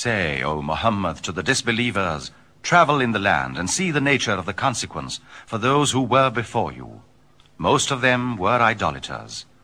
Say, O Muhammad, to the disbelievers, travel in the land and see the nature of the consequence for those who were before you. Most of them were idolaters.